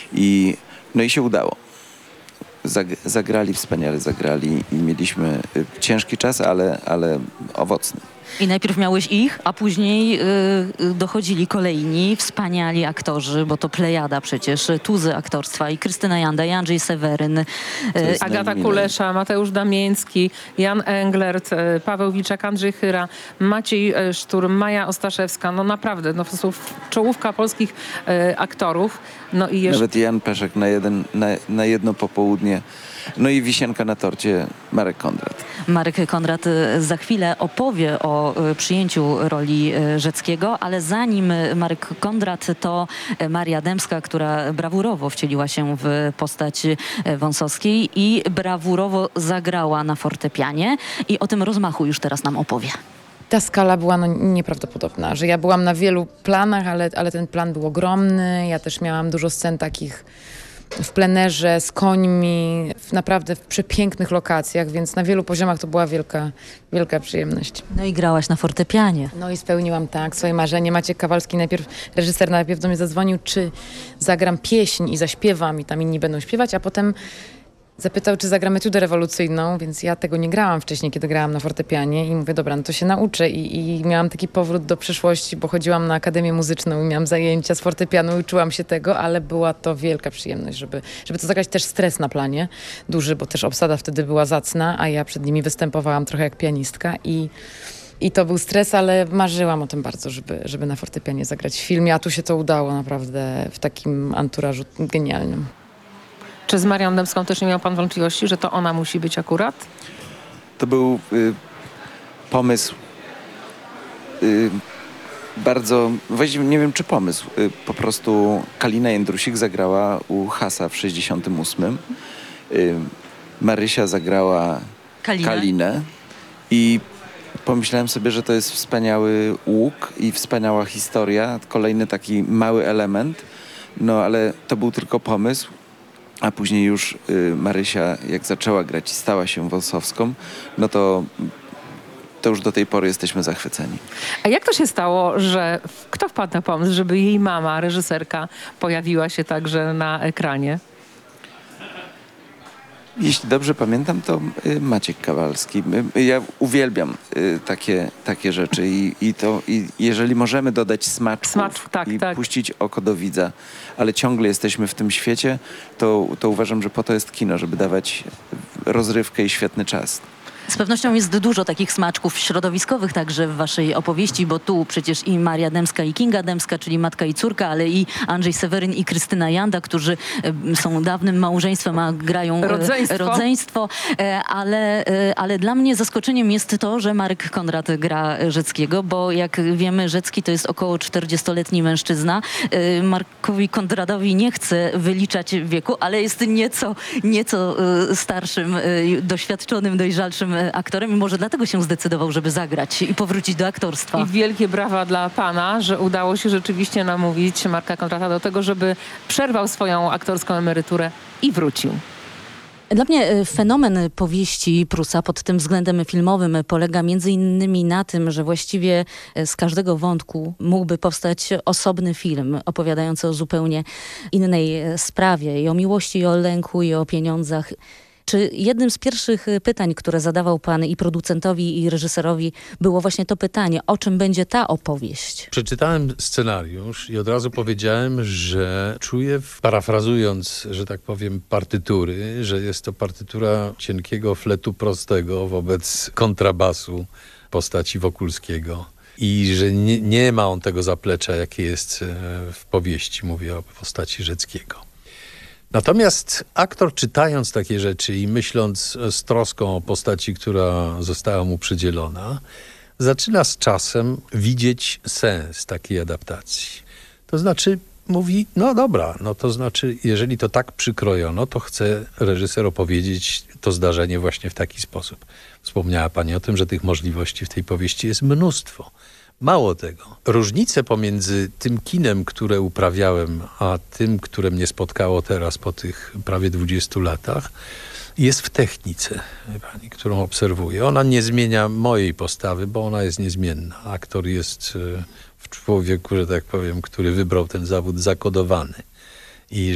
No i się udało. Zagrali, wspaniale zagrali i mieliśmy ciężki czas, ale owocny. I najpierw miałeś ich, a później dochodzili kolejni wspaniali aktorzy, bo to plejada przecież, tuzy aktorstwa i Krystyna Janda, i Andrzej Seweryn. Agata Kulesza, Mateusz Damiński, Jan Englert, Paweł Wilczak, Andrzej Chyra, Maciej Szturm, Maja Ostaszewska. No naprawdę, no to są czołówka polskich aktorów. No i Nawet Jan Peszek na jedno popołudnie. No i wisienka na torcie Marek Kondrat. Marek Kondrat za chwilę opowie o przyjęciu roli Rzeckiego, ale zanim Marek Kondrat, to Maria Dębska, która brawurowo wcieliła się w postać Wąsowskiej i brawurowo zagrała na fortepianie i o tym rozmachu już teraz nam opowie. Ta skala była nieprawdopodobna, że ja byłam na wielu planach, ale ten plan był ogromny. Ja też miałam dużo scen takich w plenerze, z końmi, naprawdę w przepięknych lokacjach, więc na wielu poziomach to była wielka przyjemność. No i grałaś na fortepianie. No i spełniłam swoje marzenie. Maciek Kawalski, reżyser najpierw do mnie zadzwonił, czy zagram pieśń i zaśpiewam i tam inni będą śpiewać, a potem zapytał, czy zagram etiudę rewolucyjną, więc ja tego nie grałam wcześniej, kiedy grałam na fortepianie i mówię, dobra, no to się nauczę i miałam taki powrót do przeszłości, bo chodziłam na Akademię Muzyczną i miałam zajęcia z fortepianu i uczyłam się tego, ale była to wielka przyjemność, żeby to zagrać, też stres na planie duży, bo też obsada wtedy była zacna, a ja przed nimi występowałam trochę jak pianistka i to był stres, ale marzyłam o tym bardzo, żeby na fortepianie zagrać w filmie, a tu się to udało naprawdę w takim anturażu genialnym. Czy z Marią Dębską też nie miał pan wątpliwości, że to ona musi być akurat? To był pomysł bardzo, właściwie nie wiem czy pomysł, po prostu Kalina Jędrusik zagrała u Hasa w 68. Marysia zagrała Kalinę i pomyślałem sobie, że to jest wspaniały łuk i wspaniała historia, kolejny taki mały element, no ale to był tylko pomysł. A później już Marysia, jak zaczęła grać i stała się Wąsowską, no to już do tej pory jesteśmy zachwyceni. A jak to się stało, że kto wpadł na pomysł, żeby jej mama, reżyserka, pojawiła się także na ekranie? Jeśli dobrze pamiętam, to Maciek Kawalski. Ja uwielbiam takie rzeczy i jeżeli możemy dodać smaczków puścić oko do widza, ale ciągle jesteśmy w tym świecie, to uważam, że po to jest kino, żeby dawać rozrywkę i świetny czas. Z pewnością jest dużo takich smaczków środowiskowych także w waszej opowieści, bo tu przecież i Maria Dębska i Kinga Dębska, czyli matka i córka, ale i Andrzej Seweryn i Krystyna Janda, którzy są dawnym małżeństwem, a grają rodzeństwo. Ale dla mnie zaskoczeniem jest to, że Marek Kondrat gra Rzeckiego, bo jak wiemy, Rzecki to jest około 40-letni mężczyzna. Markowi Kondratowi nie chcę wyliczać wieku, ale jest nieco starszym, doświadczonym, dojrzalszym aktorem i może dlatego się zdecydował, żeby zagrać i powrócić do aktorstwa. I wielkie brawa dla pana, że udało się rzeczywiście namówić Marka Kondrata do tego, żeby przerwał swoją aktorską emeryturę i wrócił. Dla mnie fenomen powieści Prusa pod tym względem filmowym polega między innymi na tym, że właściwie z każdego wątku mógłby powstać osobny film opowiadający o zupełnie innej sprawie i o miłości, i o lęku, i o pieniądzach. Czy jednym z pierwszych pytań, które zadawał pan i producentowi, i reżyserowi, było właśnie to pytanie, o czym będzie ta opowieść? Przeczytałem scenariusz i od razu powiedziałem, że czuję, parafrazując, że tak powiem, partytury, że jest to partytura cienkiego fletu prostego wobec kontrabasu postaci Wokulskiego. I że nie ma on tego zaplecza, jakie jest w powieści, mówię o postaci Rzeckiego. Natomiast aktor, czytając takie rzeczy i myśląc z troską o postaci, która została mu przydzielona, zaczyna z czasem widzieć sens takiej adaptacji. To znaczy mówi, no dobra, no to znaczy, jeżeli to tak przykrojono, to chce reżyser opowiedzieć to zdarzenie właśnie w taki sposób. Wspomniała pani o tym, że tych możliwości w tej powieści jest mnóstwo. Mało tego, różnice pomiędzy tym kinem, które uprawiałem, a tym, które mnie spotkało teraz po tych prawie 20 latach, jest w technice, pani, którą obserwuję. Ona nie zmienia mojej postawy, bo ona jest niezmienna. Aktor jest w człowieku, że tak powiem, który wybrał ten zawód, zakodowany. I